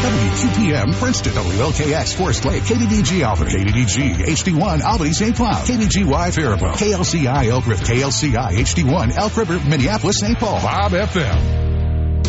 WQPM Princeton, WLKX Forest Lake, KDDG Alpha, KDDG HD1 Albany St. Cloud, KDGY Faribault, KLCI Elk River, KLCI HD1 Elk River, Minneapolis St. Paul, Bob FM.